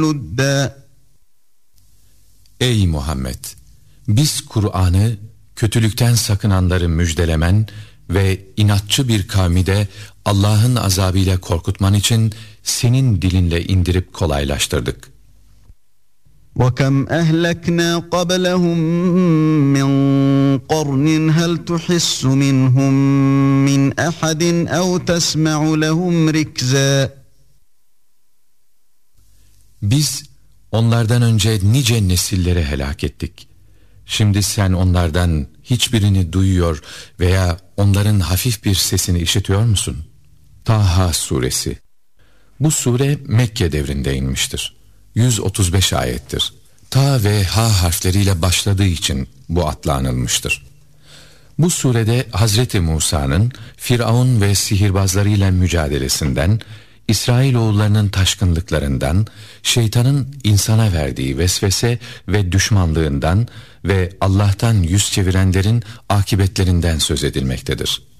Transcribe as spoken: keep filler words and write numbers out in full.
لُدًّا. Ey Muhammed! Biz Kur'an'ı kötülükten sakınanları müjdelemen ve inatçı bir kavmi de Allah'ın azabıyla korkutman için senin dilinle indirip kolaylaştırdık. وَكَمْ أَهْلَكْنَا قَبْلَهُمْ مِنْ قَرْنٍ هَلْ تُحِسُّ مِنْهُمْ مِنْ أَحَدٍ أَوْ تَسْمَعُ لَهُمْ رِكْزًا. Biz onlardan önce nice nesilleri helak ettik. Şimdi sen onlardan hiçbirini duyuyor veya onların hafif bir sesini işitiyor musun? Taha suresi. Bu sure Mekke devrinde inmiştir. yüz otuz beş ayettir. Ta ve ha harfleriyle başladığı için bu adla anılmıştır. Bu surede Hazreti Musa'nın Firavun ve sihirbazlarıyla mücadelesinden, İsrailoğullarının taşkınlıklarından, şeytanın insana verdiği vesvese ve düşmanlığından ve Allah'tan yüz çevirenlerin akıbetlerinden söz edilmektedir.